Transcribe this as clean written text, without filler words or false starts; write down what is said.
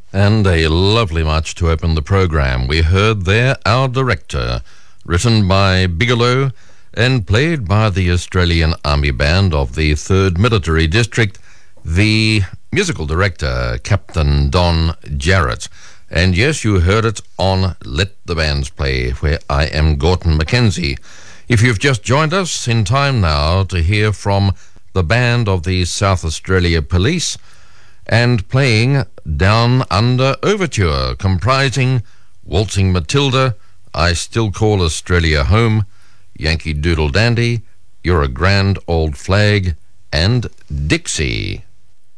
And a lovely march to open the program. We heard there Our Director, written by Bigelow and played by the Australian Army Band of the 3rd Military District, the musical director, Captain Don Jarrett. And yes, you heard it on Let the Bands Play, where I am Gorton Mackenzie. If you've just joined us, in time now to hear from the band of the South Australia Police, and playing Down Under Overture, comprising Waltzing Matilda, I Still Call Australia Home, Yankee Doodle Dandy, You're a Grand Old Flag, and Dixie.